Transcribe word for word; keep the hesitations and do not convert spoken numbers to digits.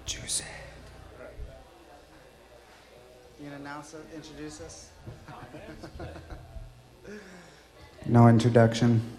Juicy. You gonna announce it, introduce us? No introduction.